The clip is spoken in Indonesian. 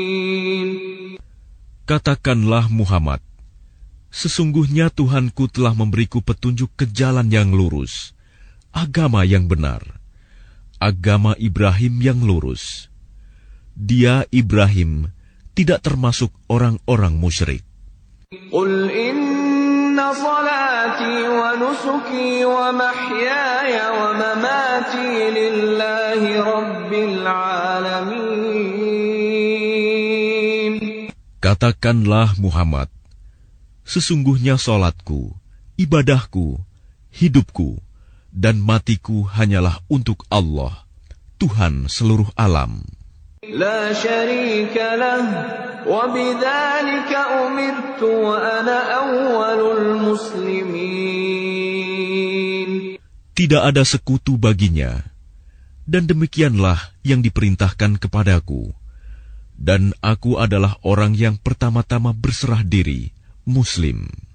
Katakanlah Muhammad, sesungguhnya Tuhanku telah memberiku petunjuk ke jalan yang lurus, agama yang benar, agama Ibrahim yang lurus. Dia, Ibrahim, tidak termasuk orang-orang musyrik. Qul inna salati wa nusuki wa mahyaya wa mamati lillahi rabbil alamin. Katakanlah Muhammad, sesungguhnya salatku, ibadahku, hidupku, dan matiku hanyalah untuk Allah, Tuhan seluruh alam. La syarika lah, wa bidzalika umirtu wa ana awwalul muslimin. Tidak ada sekutu baginya, dan demikianlah yang diperintahkan kepadaku, dan aku adalah orang yang pertama-tama berserah diri, Muslim.